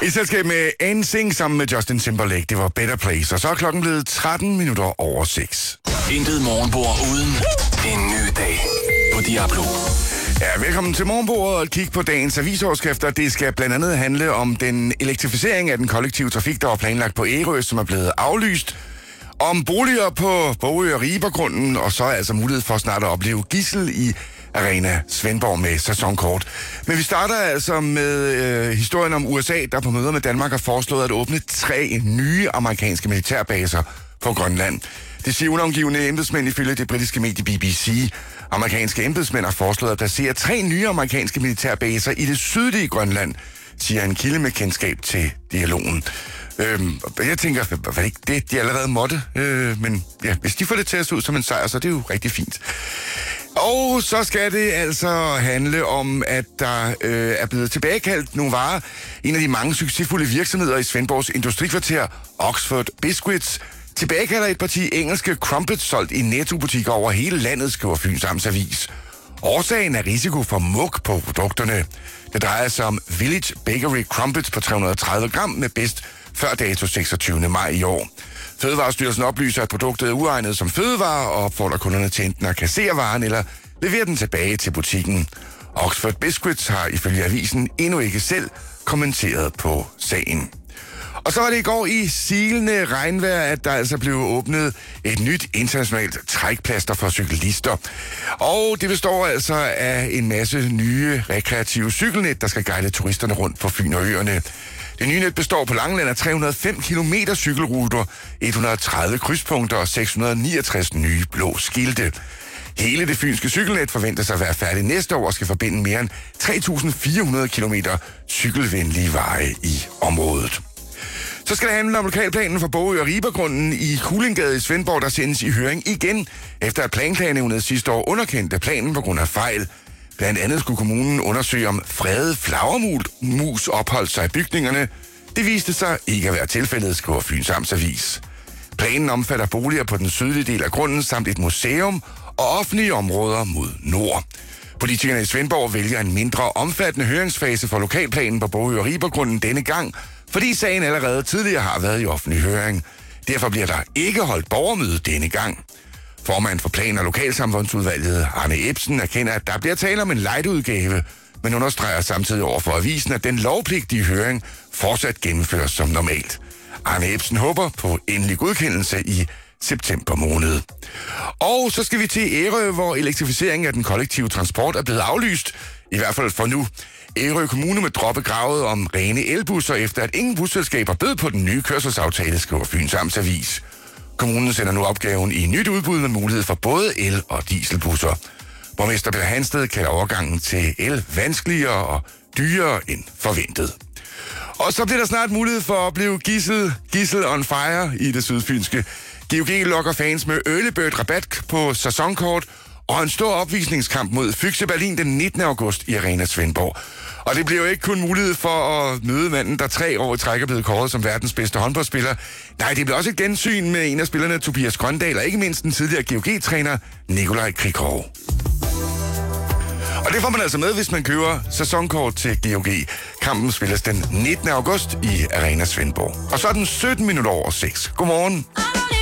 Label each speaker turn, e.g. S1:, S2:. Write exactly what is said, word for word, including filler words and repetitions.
S1: I selskab med N Sync sammen med Justin Timberlake, det var Better Place. Og så er klokken blevet tretten minutter over seks.
S2: Intet morgenbord uden en ny dag på Diablo.
S1: Ja, velkommen til morgenbordet og kig på dagens avisoverskrifter. Det skal blandt andet handle om den elektrificering af den kollektive trafik, der var planlagt på Ærø, som er blevet aflyst. Om boliger på Bogø og Ribergrunden, og så er altså mulighed for snart at opleve gidsel i Arena Svendborg med sæsonkort. Men vi starter altså med øh, historien om U S A, der på møder med Danmark har foreslået at åbne tre nye amerikanske militærbaser på Grønland. Det siger unavngivne embedsmænd ifølge det britiske medie B B C. Amerikanske embedsmænd har foreslået at placere tre nye amerikanske militærbaser i det sydlige Grønland, siger en kilde med kendskab til dialogen. Øhm, jeg tænker, var det ikke det, de allerede måtte? Øh, men ja, hvis de får det til at se ud som en sejr, så er det jo rigtig fint. Og så skal det altså handle om, at der øh, er blevet tilbagekaldt nogle varer. En af de mange succesfulde virksomheder i Svendborgs industrikvarter, Oxford Biscuits, tilbagekalder et parti engelske crumpets solgt i Netto-butikker over hele landet, skriver Fyns Amts Avis. Årsagen er risiko for mug på produkterne. Det drejer sig om Village Bakery Crumpets på tre hundrede og tredive gram med bedst før dato seksogtyvende maj i år. Fødevarestyrelsen oplyser, at produktet er uegnet som fødevare og opfordrer kunderne til enten at kassere varen eller levere den tilbage til butikken. Oxford Biscuits har ifølge avisen endnu ikke selv kommenteret på sagen. Og så var det i går i silende regnvejr, at der altså blev åbnet et nyt internationalt trækplaster for cyklister. Og det består altså af en masse nye rekreative cykelnet, der skal guide turisterne rundt på Fyn og øerne. Det nye net består på Langeland af tre hundrede og fem kilometer cykelruter, et hundrede og tredive krydspunkter og seks hundrede og niogtres nye blå skilte. Hele det fynske cykelnet forventes at være færdigt næste år og skal forbinde mere end tre tusind fire hundrede kilometer cykelvenlige veje i området. Så skal det handle om lokalplanen for Bogø og Ribergrunden i Kulinggade i Svendborg, der sendes i høring igen, efter at planklagenævnet sidste år underkendte planen på grund af fejl. Blandt andet skulle kommunen undersøge, om fredet flagermus opholdt sig i bygningerne. Det viste sig ikke at være tilfældet, skriver Fyns Amts Avis. Planen omfatter boliger på den sydlige del af grunden samt et museum og offentlige områder mod nord. Politikerne i Svendborg vælger en mindre omfattende høringsfase for lokalplanen på Bogø og Ribergrunden denne gang, fordi sagen allerede tidligere har været i offentlig høring. Derfor bliver der ikke holdt borgermøde denne gang. Formand for Plan- og Lokalsamfundsudvalget, Arne Ebsen, erkender, at der bliver tale om en light-udgave, men understreger samtidig over for avisen, at den lovpligtige høring fortsat gennemføres som normalt. Arne Ebsen håber på endelig godkendelse i september måned. Og så skal vi til Ærø, hvor elektrificeringen af den kollektive transport er blevet aflyst, i hvert fald for nu. Ærø Kommune med droppe kravet om rene elbusser, efter at ingen busselskaber bød på den nye kørselsaftale, skriver Fyns Amts Avis. Kommunen sender nu opgaven i nyt udbud med mulighed for både el- og dieselbusser. Borgmester Peter Hansted kalder overgangen til el vanskeligere og dyrere end forventet. Og så bliver der snart mulighed for at opleve Gidsel, Gidsel on Fire i det sydfynske. G O G lokker fans med Early Bird rabat på sæsonkort og en stor opvisningskamp mod Füchse Berlin den nittende august i Arena Svendborg. Og det bliver jo ikke kun mulighed for at møde manden, der tre år i træk er blevet kåret som verdens bedste håndboldspiller. Nej, det bliver også et gensyn med en af spillerne, Tobias Grøndal, og ikke mindst den tidligere G O G-træner, Nikolaj Krikov. Og det får man altså med, hvis man køber sæsonkort til G O G. Kampen spilles den nittende august i Arena Svendborg. Og så er den sytten minutter over seks. Godmorgen.